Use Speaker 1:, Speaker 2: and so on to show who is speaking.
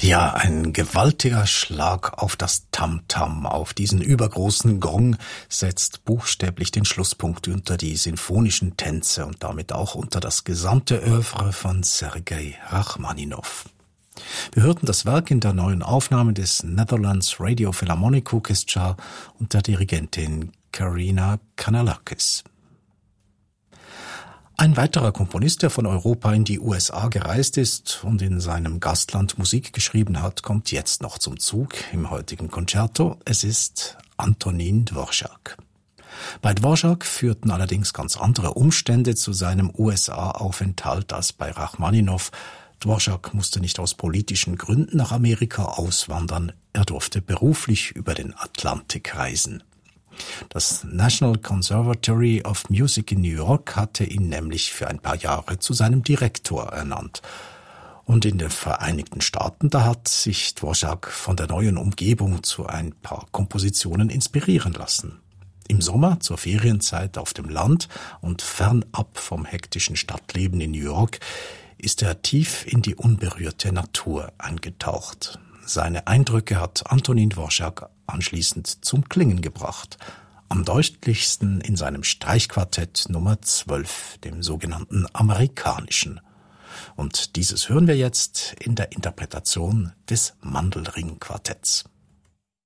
Speaker 1: Ja, ein gewaltiger Schlag auf das Tamtam, auf diesen übergroßen Gong setzt buchstäblich den Schlusspunkt unter die sinfonischen Tänze und damit auch unter das gesamte Œuvre von Sergei Rachmaninow. Wir hörten das Werk in der neuen Aufnahme des Netherlands Radio Philharmonic Orchestra und der Dirigentin Karina Kanellakis. Ein weiterer Komponist, der von Europa in die USA gereist ist und in seinem Gastland Musik geschrieben hat, kommt jetzt noch zum Zug im heutigen Concerto. Es ist Antonin Dvorak. Bei Dvorak führten allerdings ganz andere Umstände zu seinem USA-Aufenthalt als bei Rachmaninow. Dvorak musste nicht aus politischen Gründen nach Amerika auswandern. Er durfte beruflich über den Atlantik reisen. Das National Conservatory of Music in New York hatte ihn nämlich für ein paar Jahre zu seinem Direktor ernannt. Und in den Vereinigten Staaten, da hat sich Dvorak von der neuen Umgebung zu ein paar Kompositionen inspirieren lassen. Im Sommer, zur Ferienzeit auf dem Land und fernab vom hektischen Stadtleben in New York, ist er tief in die unberührte Natur eingetaucht. Seine Eindrücke hat Antonin Dvorak anschließend zum Klingen gebracht. Am deutlichsten in seinem Streichquartett Nummer 12, dem sogenannten amerikanischen. Und dieses hören wir jetzt in der Interpretation des Mandelring-Quartetts.